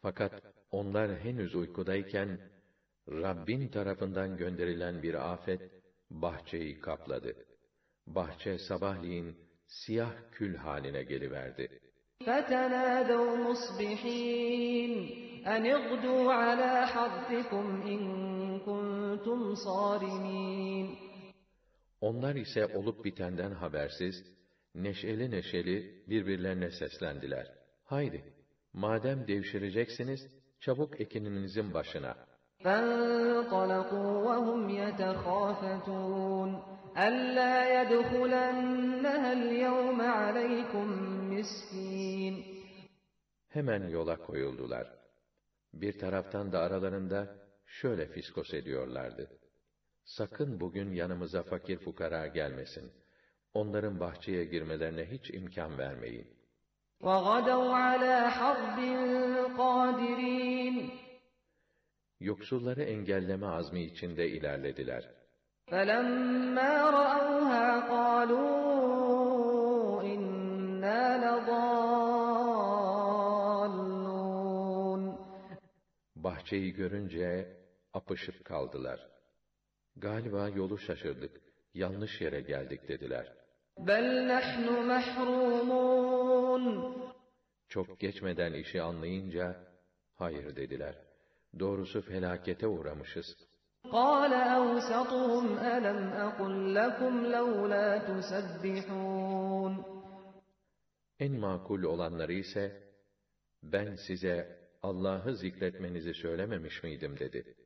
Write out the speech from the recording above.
Fakat onlar henüz uykudayken, Rabbin tarafından gönderilen bir afet, bahçeyi kapladı. Bahçe sabahleyin, siyah kül haline geliverdi. فَتَنَادَوْا مُصْبِحِينَ أَنِ اغْدُوا عَلَى حَرْثِكُمْ إِن كُنتُمْ صَارِمِينَ Onlar ise olup bitenden habersiz, neşeli neşeli birbirlerine seslendiler. Haydi, madem devşireceksiniz, çabuk ekininizin başına. فَانطَلَقُوا وَهُمْ يَتَخَافَتُونَ أَلَّا يَدْخُلَنَّهَا الْيَوْمَ عَلَيْكُمْ مِسْكِينٌ Hemen yola koyuldular. Bir taraftan da aralarında şöyle fiskos ediyorlardı. Sakın bugün yanımıza fakir fukara gelmesin. Onların bahçeye girmelerine hiç imkan vermeyin. وَغَدَوْا عَلَى حَرْدٍ قَادِرِينَ Yoksulları engelleme azmi içinde ilerlediler. فَلَمَّا رَأَوْهَا قَالُوا إِنَّا لَضَالُّونَ Bahçeyi görünce apışıp kaldılar. Galiba yolu şaşırdık, yanlış yere geldik dediler. بَلْ نَحْنُ مَحْرُومُونَ Çok geçmeden işi anlayınca, hayır dediler. Doğrusu felakete uğramışız. قَالَ أَوْسَطُهُمْ أَلَمْ أَقُلْ لَكُمْ لَوْلَا تُسَبِّحُونَ En makul olanları ise, ben size Allah'ı zikretmenizi söylememiş miydim dedi.